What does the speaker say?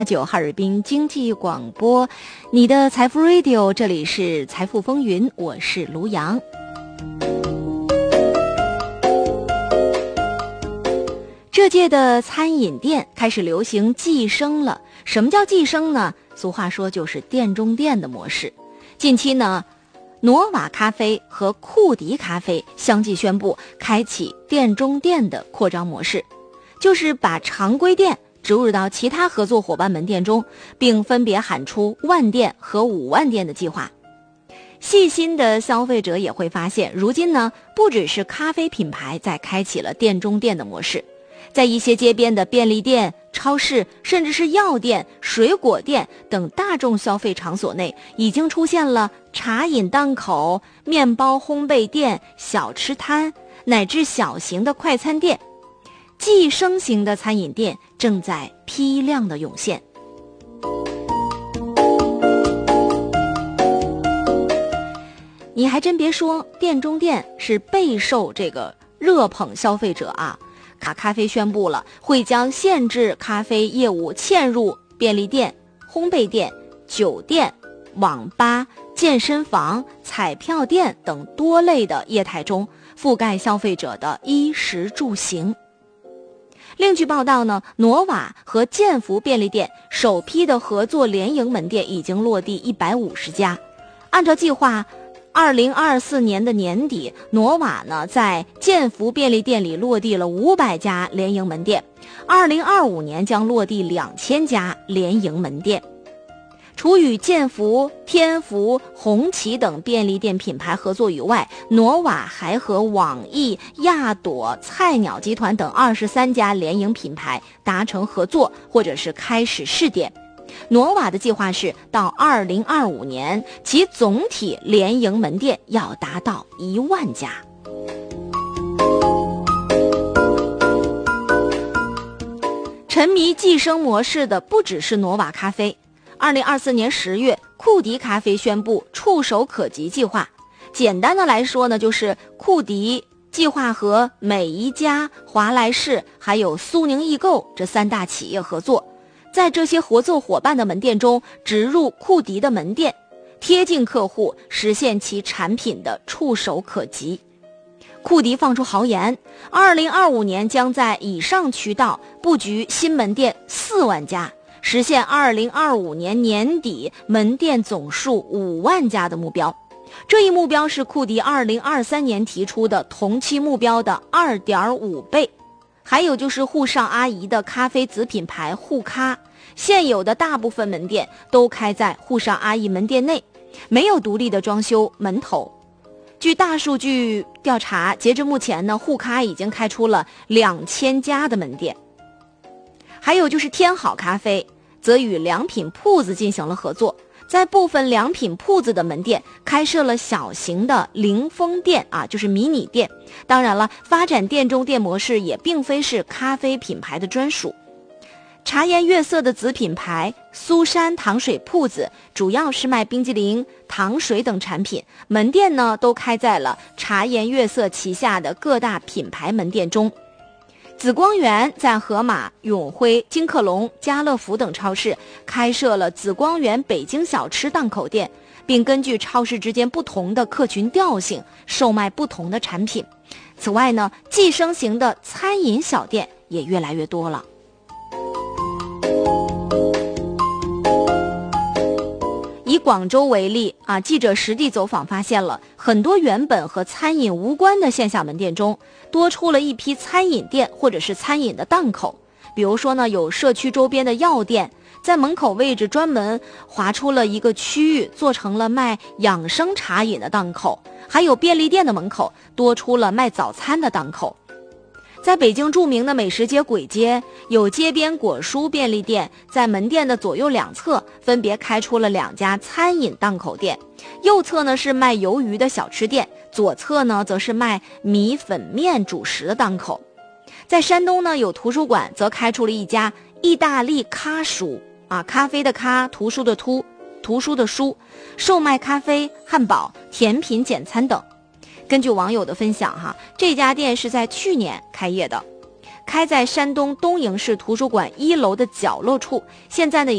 9哈尔滨经济广播，你的财富 Radio， 这里是财富风云，我是卢阳。这届的餐饮店开始流行寄生了。什么叫寄生呢？俗话说就是店中店的模式。近期呢，挪瓦咖啡和库迪咖啡相继宣布开启店中店的扩张模式，就是把常规店植入到其他合作伙伴门店中，并分别喊出万店和5万店的计划。细心的消费者也会发现，如今呢，不只是咖啡品牌在开启了店中店的模式，在一些街边的便利店、超市，甚至是药店、水果店等大众消费场所内，已经出现了茶饮档口、面包烘焙店、小吃摊，乃至小型的快餐店。寄生型的餐饮店正在批量的涌现。你还真别说，店中店是备受这个热捧消费者啊。卡咖啡宣布了，会将限制咖啡业务嵌入便利店、烘焙店、酒店、网吧、健身房、彩票店等多类的业态中，覆盖消费者的衣食住行。另据报道呢，挪瓦和建福便利店首批的合作联营门店已经落地150家。按照计划，2024年的年底，挪瓦呢在建福便利店里落地了500家联营门店，2025年将落地2000家联营门店。除与建福、天福、红旗等便利店品牌合作以外，挪瓦还和网易、亚朵、菜鸟集团等23家联营品牌达成合作，或者是开始试点。挪瓦的计划是到2025年，其总体联营门店要达到1万家。沉迷寄生模式的不只是挪瓦咖啡。2024年10月，库迪咖啡宣布触手可及计划。简单的来说呢，就是库迪计划和美宜佳、华莱士还有苏宁易购这3大企业合作，在这些合作伙伴的门店中植入库迪的门店，贴近客户，实现其产品的触手可及。库迪放出豪言，2025年将在以上渠道布局新门店4万家，实现2025年年底门店总数5万家的目标。这一目标是库迪2023年提出的同期目标的2.5倍。还有就是沪上阿姨的咖啡子品牌沪咖，现有的大部分门店都开在沪上阿姨门店内，没有独立的装修门头。据大数据调查，截至目前呢，沪咖已经开出了2000家的门店。还有就是天好咖啡则与良品铺子进行了合作，在部分良品铺子的门店开设了小型的零封店啊，就是迷你店。当然了，发展店中店模式也并非是咖啡品牌的专属。茶颜悦色的子品牌苏山糖水铺子主要是卖冰激凌、糖水等产品，门店呢都开在了茶颜悦色旗下的各大品牌门店中。紫光园在盒马、永辉、金客隆、家乐福等超市开设了紫光园北京小吃档口店，并根据超市之间不同的客群调性售卖不同的产品。此外呢，寄生型的餐饮小店也越来越多了。以广州为例啊，记者实地走访发现了很多原本和餐饮无关的线下门店中多出了一批餐饮店或者是餐饮的档口。比如说呢，有社区周边的药店在门口位置专门划出了一个区域，做成了卖养生茶饮的档口，还有便利店的门口多出了卖早餐的档口。在北京著名的美食街簋街，有街边果蔬便利店在门店的左右两侧分别开出了2家餐饮档口店，右侧呢是卖鱿鱼的小吃店，左侧呢则是卖米粉面主食的档口。在山东呢，有图书馆则开出了一家意大利咖书啊，咖啡的咖，图书的图，图书的书，售卖咖啡、汉堡、甜品简餐等。根据网友的分享这家店是在去年开业的。 开在山东东营市图书馆1楼的角落处，现在呢